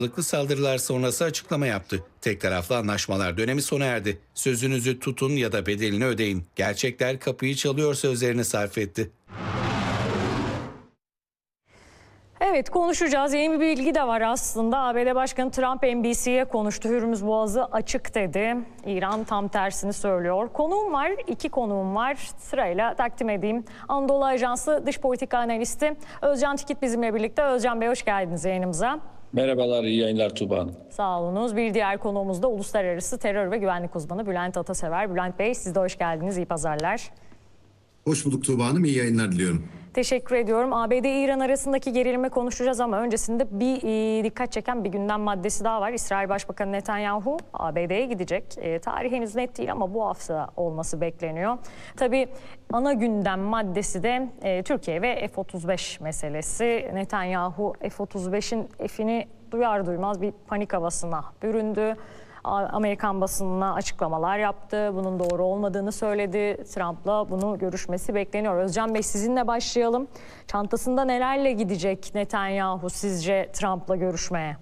Sağlıklı saldırılar sonrası açıklama yaptı. Tek taraflı anlaşmalar dönemi sona erdi. Sözünüzü tutun ya da bedelini ödeyin. Gerçekler kapıyı çalıyor sözlerini sarf etti. Evet, konuşacağız. Yeni bir bilgi de var aslında. ABD Başkanı Trump NBC'ye konuştu. Hürmüz Boğazı açık dedi. İran tam tersini söylüyor. Konuğum var, iki konuğum var. Sırayla takdim edeyim. Anadolu Ajansı Dış Politika Analisti Özcan Tikit bizimle birlikte. Özcan Bey, hoş geldiniz yayınımıza. Merhabalar, iyi yayınlar Tuğba Hanım. Sağ olunuz. Bir diğer konuğumuz da uluslararası terör ve güvenlik uzmanı Bülent Atasever. Bülent Bey, siz de hoş geldiniz. İyi pazarlar. Hoş bulduk Tuğba Hanım. İyi yayınlar diliyorum. Teşekkür ediyorum. ABD-İran arasındaki gerilimi konuşacağız ama öncesinde bir dikkat çeken bir gündem maddesi daha var. İsrail Başbakanı Netanyahu ABD'ye gidecek. Tarih henüz net değil ama bu hafta olması bekleniyor. Tabii ana gündem maddesi de Türkiye ve F-35 meselesi. Netanyahu F-35'in F'ini duyar duymaz bir panik havasına büründü. Amerikan basınına açıklamalar yaptı. Bunun doğru olmadığını söyledi. Trump'la bunu görüşmesi bekleniyor. Özcan Bey, sizinle başlayalım. Çantasında nelerle gidecek Netanyahu sizce Trump'la görüşmeye?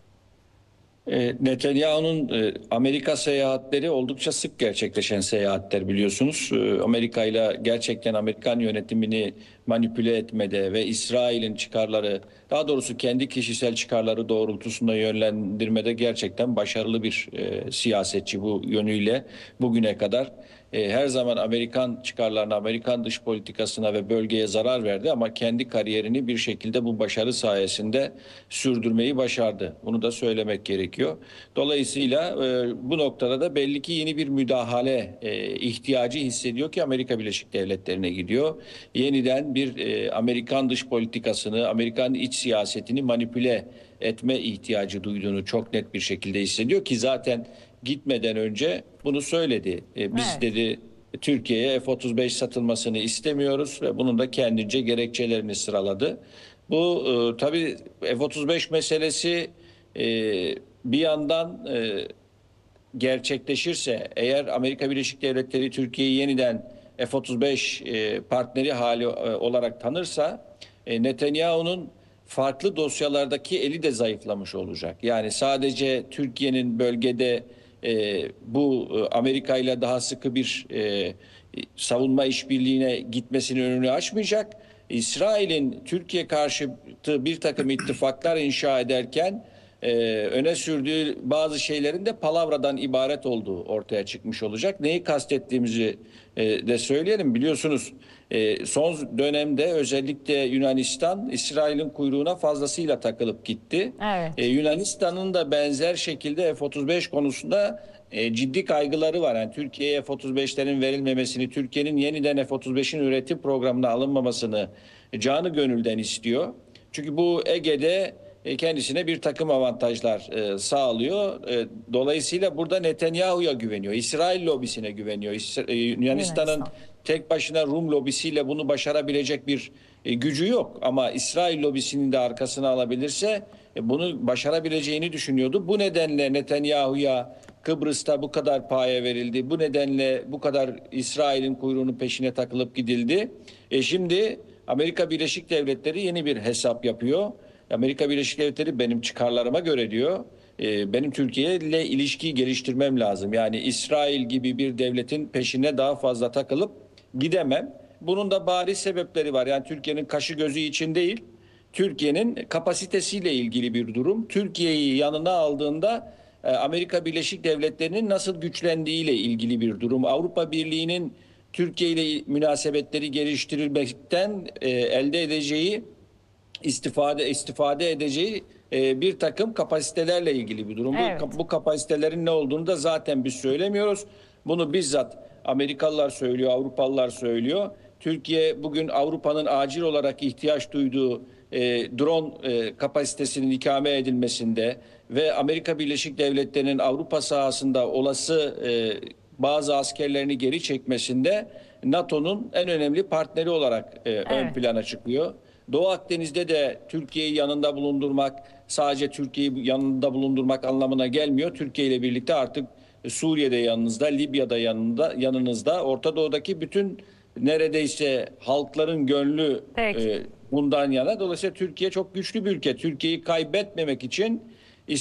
Netanyahu'nun Amerika seyahatleri oldukça sık gerçekleşen seyahatler biliyorsunuz. Amerika ile gerçekten Amerikan yönetimini manipüle etmede ve İsrail'in çıkarları, daha doğrusu kendi kişisel çıkarları doğrultusunda yönlendirmede gerçekten başarılı bir siyasetçi bu yönüyle bugüne kadar. Her zaman Amerikan çıkarlarına, Amerikan dış politikasına ve bölgeye zarar verdi ama kendi kariyerini bir şekilde bu başarı sayesinde sürdürmeyi başardı. Bunu da söylemek gerekiyor. Dolayısıyla bu noktada da belli ki yeni bir müdahale ihtiyacı hissediyor ki Amerika Birleşik Devletleri'ne gidiyor. Yeniden bir Amerikan dış politikasını, Amerikan iç siyasetini manipüle etme ihtiyacı duyduğunu çok net bir şekilde hissediyor ki zaten gitmeden önce bunu söyledi. Biz Evet. dedi Türkiye'ye F-35 satılmasını istemiyoruz ve bunun da kendince gerekçelerini sıraladı. Bu tabii F-35 meselesi bir yandan gerçekleşirse eğer Amerika Birleşik Devletleri Türkiye'yi yeniden F-35 partneri hali olarak tanırsa Netanyahu'nun farklı dosyalardaki eli de zayıflamış olacak. Yani sadece Türkiye'nin bölgede bu Amerika ile daha sıkı bir savunma işbirliğine gitmesinin önünü açmayacak. İsrail'in Türkiye karşıtı bir takım ittifaklar inşa ederken öne sürdüğü bazı şeylerin de palavradan ibaret olduğu ortaya çıkmış olacak. Neyi kastettiğimizi de söyleyelim. Biliyorsunuz son dönemde özellikle Yunanistan İsrail'in kuyruğuna fazlasıyla takılıp gitti. Evet. Yunanistan'ın da benzer şekilde F-35 konusunda ciddi kaygıları var. Yani Türkiye'ye F-35'lerin verilmemesini, Türkiye'nin yeniden F-35'in üretim programına alınmamasını canı gönülden istiyor. Çünkü bu Ege'de kendisine bir takım avantajlar sağlıyor. Dolayısıyla burada Netanyahu'ya güveniyor. İsrail lobisine güveniyor. Yunanistan'ın tek başına Rum lobisiyle bunu başarabilecek bir gücü yok. Ama İsrail lobisinin de arkasına alabilirse bunu başarabileceğini düşünüyordu. Bu nedenle Netanyahu'ya Kıbrıs'ta bu kadar paye verildi. Bu nedenle bu kadar İsrail'in kuyruğunun peşine takılıp gidildi. Şimdi Amerika Birleşik Devletleri yeni bir hesap yapıyor. Amerika Birleşik Devletleri benim çıkarlarıma göre diyor, benim Türkiye ile ilişkiyi geliştirmem lazım. Yani İsrail gibi bir devletin peşine daha fazla takılıp gidemem. Bunun da bariz sebepleri var. Yani Türkiye'nin kaşı gözü için değil, Türkiye'nin kapasitesiyle ilgili bir durum. Türkiye'yi yanına aldığında Amerika Birleşik Devletleri'nin nasıl güçlendiğiyle ilgili bir durum. Avrupa Birliği'nin Türkiye ile münasebetleri geliştirilmekten elde edeceği istifade edeceği bir takım kapasitelerle ilgili bir durum. Evet. Bu kapasitelerin ne olduğunu da zaten biz söylemiyoruz. Bunu bizzat Amerikalılar söylüyor, Avrupalılar söylüyor. Türkiye bugün Avrupa'nın acil olarak ihtiyaç duyduğu drone kapasitesinin ikame edilmesinde ve Amerika Birleşik Devletleri'nin Avrupa sahasında olası bazı askerlerini geri çekmesinde NATO'nun en önemli partneri olarak ön plana çıkıyor. Doğu Akdeniz'de de Türkiye'yi yanında bulundurmak sadece Türkiye'yi yanında bulundurmak anlamına gelmiyor. Türkiye ile birlikte artık Suriye'de yanınızda, Libya'da yanınızda, Orta Doğu'daki bütün neredeyse halkların gönlü bundan yana. Dolayısıyla Türkiye çok güçlü bir ülke. Türkiye'yi kaybetmemek için